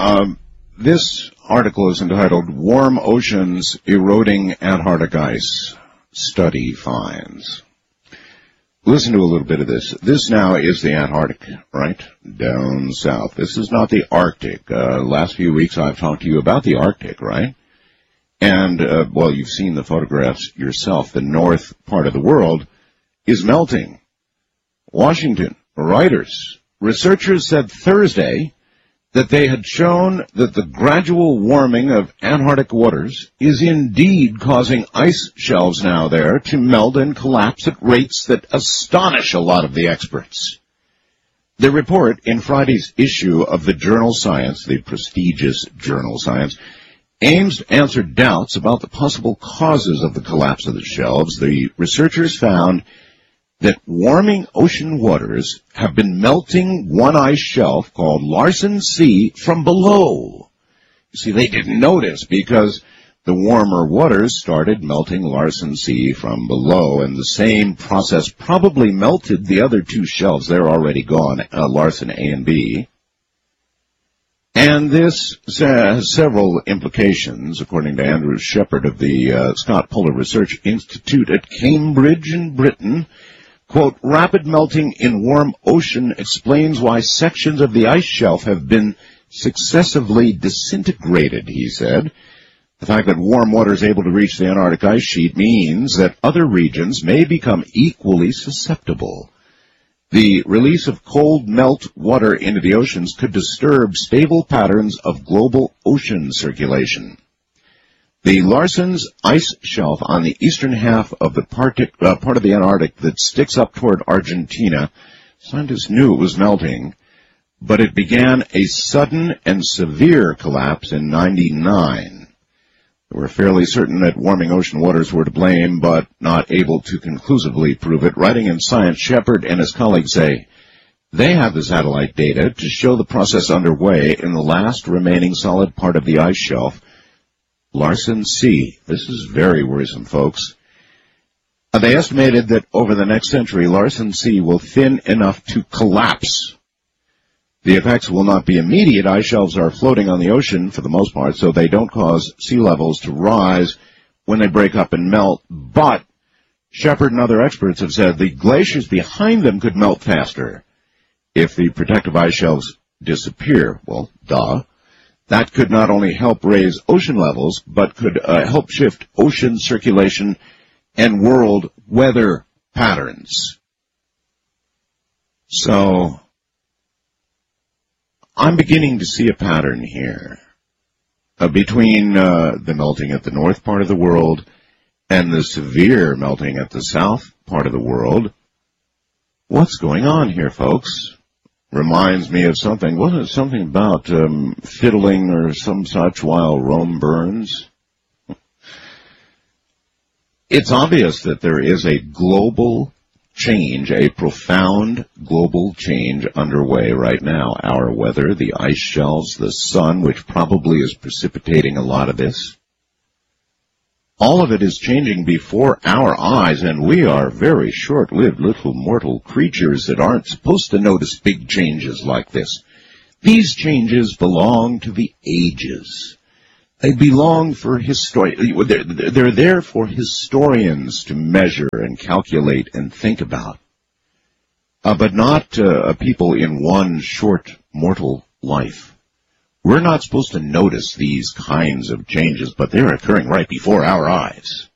This article is entitled Warm Oceans Eroding Antarctic Ice. Study finds. Listen to a little bit of this. This now is the Antarctic, right? Down south. This is not the Arctic. Last few weeks I've talked to you about the Arctic, right? And, you've seen the photographs yourself. The north part of the world is melting. Washington, Reuters. Researchers said Thursday that they had shown that the gradual warming of Antarctic waters is indeed causing ice shelves now there to melt and collapse at rates that astonish a lot of the experts. The report in Friday's issue of the journal Science, the prestigious journal Science, aims to answer doubts about the possible causes of the collapse of the shelves. The researchers found that warming ocean waters have been melting one ice shelf called Larsen C from below. You see, they didn't notice because the warmer waters started melting Larsen C from below, and the same process probably melted the other two shelves. They're already gone, Larsen A and B. And this has several implications, according to Andrew Shepard of the Scott Polar Research Institute at Cambridge in Britain. Quote, rapid melting in warm ocean explains why sections of the ice shelf have been successively disintegrated, he said. The fact that warm water is able to reach the Antarctic ice sheet means that other regions may become equally susceptible. The release of cold melt water into the oceans could disturb stable patterns of global ocean circulation. The Larsen's ice shelf on the eastern half of the part of the Antarctic that sticks up toward Argentina, scientists knew it was melting, but it began a sudden and severe collapse in '99. They were fairly certain that warming ocean waters were to blame, but not able to conclusively prove it. Writing in Science, Shepard and his colleagues say they have the satellite data to show the process underway in the last remaining solid part of the ice shelf, Larsen C. This is very worrisome, folks. They estimated that over the next century, Larsen C will thin enough to collapse. The effects will not be immediate. Ice shelves are floating on the ocean for the most part, so they don't cause sea levels to rise when they break up and melt. But Shepard and other experts have said the glaciers behind them could melt faster if the protective ice shelves disappear. Well, duh. That could not only help raise ocean levels, but could help shift ocean circulation and world weather patterns. So, I'm beginning to see a pattern here between the melting at the north part of the world and the severe melting at the south part of the world. What's going on here, folks? Reminds me of something. Wasn't it something about fiddling or some such while Rome burns? It's obvious that there is a global change, a profound global change underway right now. Our weather, the ice shelves, the sun, which probably is precipitating a lot of this. All of it is changing before our eyes, and we are very short-lived little mortal creatures that aren't supposed to notice big changes like this. These changes belong to the ages. They belong for they're there for historians to measure and calculate and think about, but not people in one short mortal life. We're not supposed to notice these kinds of changes, but they're occurring right before our eyes.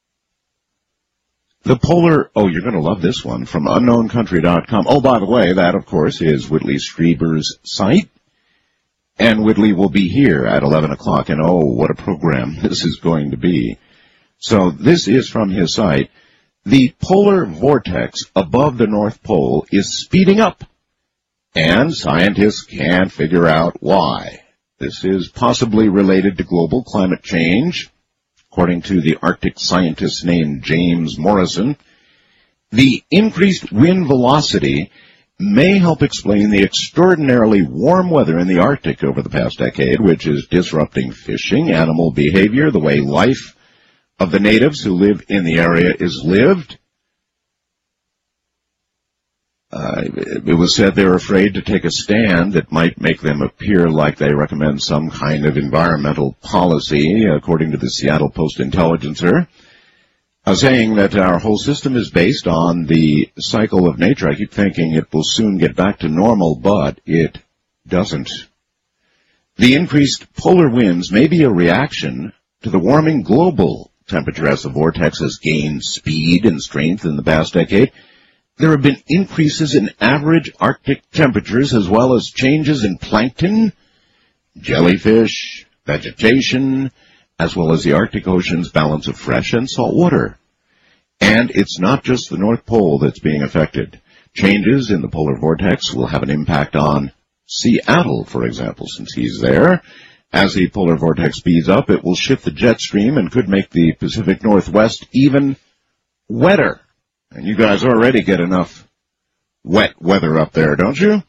The polar, you're going to love this one, from unknowncountry.com. Oh, by the way, that, of course, is Whitley Strieber's site. And Whitley will be here at 11 o'clock, and what a program this is going to be. So this is from his site. The polar vortex above the North Pole is speeding up, and scientists can't figure out why. This is possibly related to global climate change, according to the Arctic scientist named James Morrison. The increased wind velocity may help explain the extraordinarily warm weather in the Arctic over the past decade, which is disrupting fishing, animal behavior, the way life of the natives who live in the area is lived. It was said they're afraid to take a stand that might make them appear like they recommend some kind of environmental policy, according to the Seattle Post-Intelligencer, saying that our whole system is based on the cycle of nature. I keep thinking it will soon get back to normal, but it doesn't. The increased polar winds may be a reaction to the warming global temperature as the vortex has gained speed and strength in the past decade. There have been increases in average Arctic temperatures as well as changes in plankton, jellyfish, vegetation, as well as the Arctic Ocean's balance of fresh and salt water. And it's not just the North Pole that's being affected. Changes in the polar vortex will have an impact on Seattle, for example, since he's there. As the polar vortex speeds up, it will shift the jet stream and could make the Pacific Northwest even wetter. And you guys already get enough wet weather up there, don't you?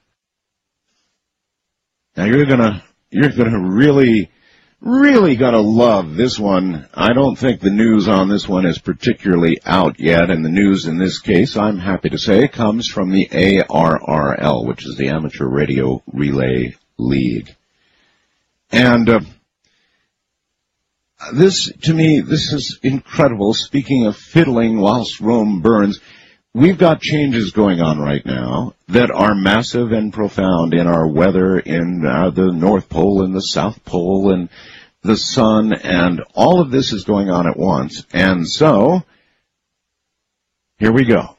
Now you're gonna really gonna love this one. I don't think the news on this one is particularly out yet, and the news in this case, I'm happy to say, comes from the ARRL, which is the Amateur Radio Relay League. And this, to me, this is incredible. Speaking of fiddling whilst Rome burns, we've got changes going on right now that are massive and profound in our weather, in the North Pole and the South Pole and the sun, and all of this is going on at once. And so, here we go.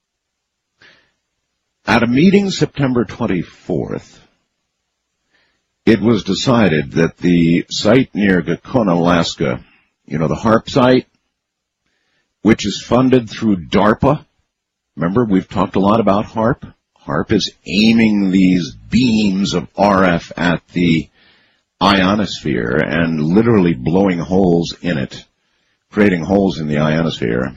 At a meeting September 24th, it was decided that the site near Gacona, Alaska, the HAARP site, which is funded through DARPA. Remember, we've talked a lot about HAARP. HAARP is aiming these beams of RF at the ionosphere and literally blowing holes in it, creating holes in the ionosphere,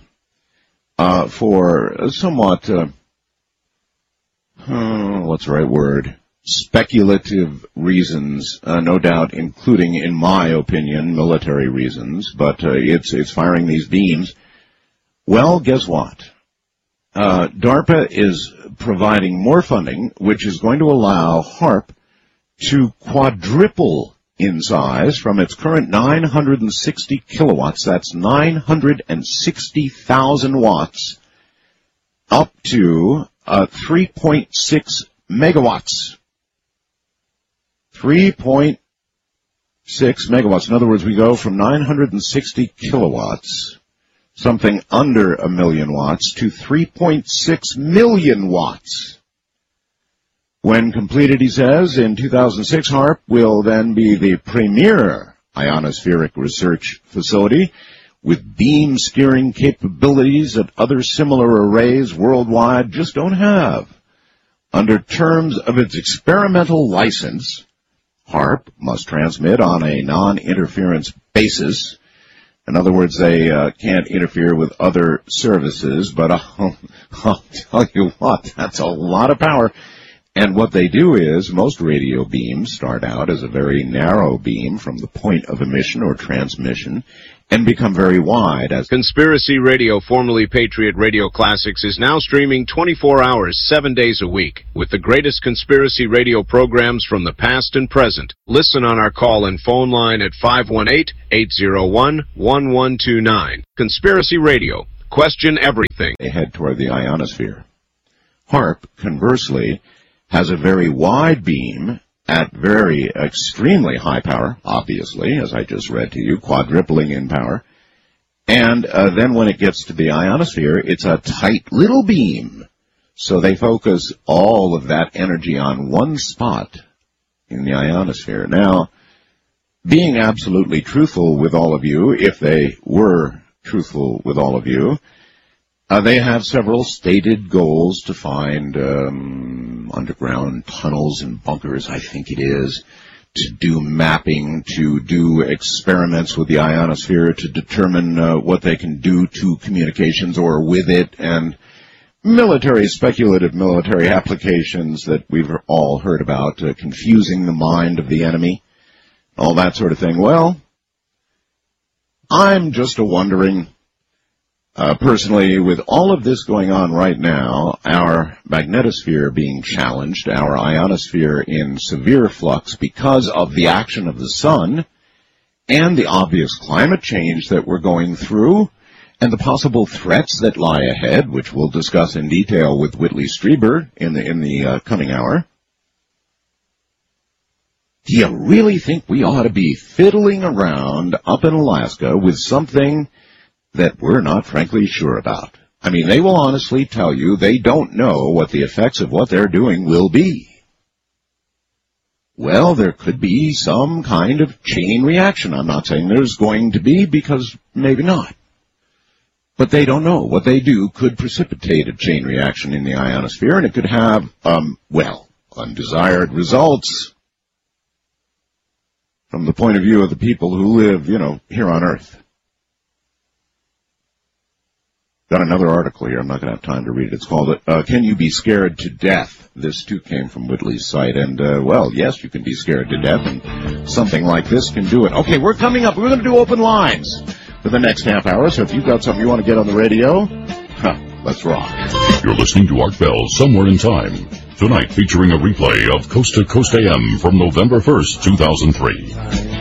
for somewhat, what's the right word? Speculative reasons, no doubt, including, in my opinion, military reasons, but it's firing these beams. Well, guess what? DARPA is providing more funding, which is going to allow HAARP to quadruple in size from its current 960 kilowatts, that's 960,000 watts, up to 3.6 megawatts. 3.6 megawatts. In other words, we go from 960 kilowatts, something under 1 million watts, to 3.6 million watts. When completed, he says, in 2006, HAARP will then be the premier ionospheric research facility with beam steering capabilities that other similar arrays worldwide just don't have. Under terms of its experimental license, HAARP must transmit on a non-interference basis. In other words, they can't interfere with other services, but I'll tell you what, that's a lot of power. And what they do is, most radio beams start out as a very narrow beam from the point of emission or transmission and become very wide. As Conspiracy Radio, formerly Patriot Radio Classics, is now streaming 24 hours, 7 days a week, with the greatest conspiracy radio programs from the past and present. Listen on our call and phone line at 518-801-1129. Conspiracy Radio. Question everything. They head toward the ionosphere. HAARP, conversely, has a very wide beam at very extremely high power, obviously, as I just read to you, quadrupling in power. And then when it gets to the ionosphere, it's a tight little beam. So they focus all of that energy on one spot in the ionosphere. Now, being absolutely truthful with all of you, if they were truthful with all of you, they have several stated goals to find underground tunnels and bunkers, I think it is, to do mapping, to do experiments with the ionosphere to determine what they can do to communications or with it, and speculative military applications that we've all heard about, confusing the mind of the enemy, all that sort of thing. Well, I'm just wondering, Personally, with all of this going on right now, our magnetosphere being challenged, our ionosphere in severe flux because of the action of the sun, and the obvious climate change that we're going through, and the possible threats that lie ahead, which we'll discuss in detail with Whitley Strieber in the coming hour. Do you really think we ought to be fiddling around up in Alaska with something that we're not frankly sure about? I mean, they will honestly tell you they don't know what the effects of what they're doing will be. Well, there could be some kind of chain reaction. I'm not saying there's going to be, because maybe not. But they don't know. What they do could precipitate a chain reaction in the ionosphere, and it could have, undesired results from the point of view of the people who live, here on Earth. Got another article here. I'm not going to have time to read it. It's called, Can You Be Scared to Death? This, too, came from Whitley's site. And, yes, you can be scared to death, and something like this can do it. Okay, we're coming up. We're going to do open lines for the next half hour. So if you've got something you want to get on the radio, let's rock. You're listening to Art Bell, Somewhere in Time. Tonight featuring a replay of Coast to Coast AM from November 1st, 2003.